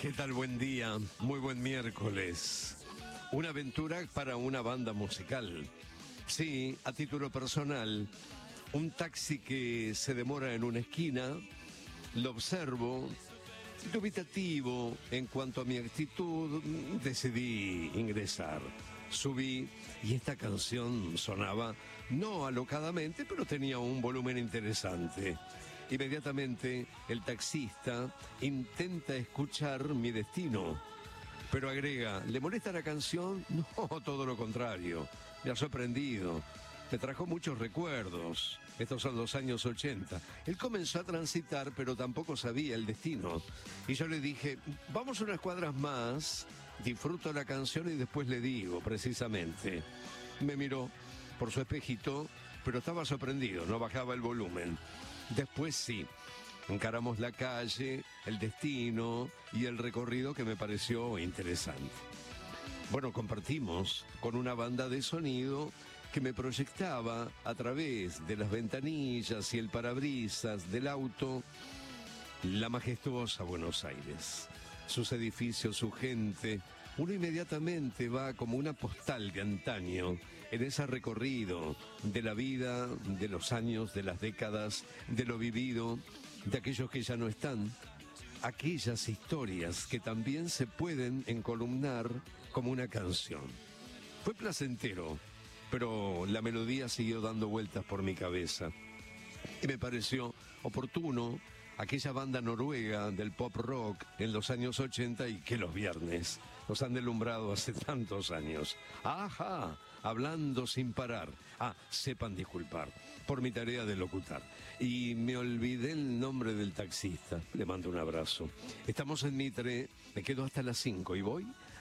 ¿Qué tal? Buen día, muy buen miércoles. Una aventura para una banda musical. Sí, a título personal, un taxi que se demora en una esquina, lo observo, dubitativo en cuanto a mi actitud, decidí ingresar. Subí y esta canción sonaba, no alocadamente, pero tenía un volumen interesante. Inmediatamente el taxista intenta escuchar Mi Destino, pero agrega, ¿le molesta la canción? No, todo lo contrario, me ha sorprendido, me trajo muchos recuerdos. Estos son los años 80. Él comenzó a transitar, pero tampoco sabía el destino. Y yo le dije, vamos unas cuadras más, disfruto la canción y después le digo, precisamente. Me miró por su espejito, pero estaba sorprendido, no bajaba el volumen. Después sí, encaramos la calle, el destino y el recorrido que me pareció interesante. Bueno, compartimos con una banda de sonido que me proyectaba a través de las ventanillas y el parabrisas del auto la majestuosa Buenos Aires, sus edificios, su gente. Uno inmediatamente va como una postal de antaño en ese recorrido de la vida, de los años, de las décadas, de lo vivido, de aquellos que ya no están, aquellas historias que también se pueden encolumnar como una canción. Fue placentero, pero la melodía siguió dando vueltas por mi cabeza y me pareció oportuno aquella banda noruega del pop rock en los años 80 y que los viernes nos han deslumbrado hace tantos años. ¡Ajá! Hablando sin parar. Sepan disculpar por mi tarea de locutar. Y me olvidé el nombre del taxista. Le mando un abrazo. Estamos en Mitre, me quedo hasta las 5 y voy